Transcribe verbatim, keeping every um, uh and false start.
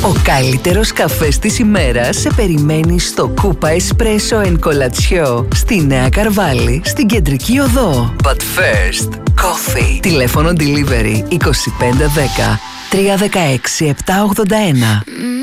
Ο καλύτερος καφές της ημέρας σε περιμένει στο Κούπα Εσπρέσο εν Κολατσιό στη Νέα Καρβάλη, στην Κεντρική Οδό. But first, coffee. Τηλέφωνο delivery είκοσι πέντε δέκα τρία δεκαέξι επτά ογδόντα ένα.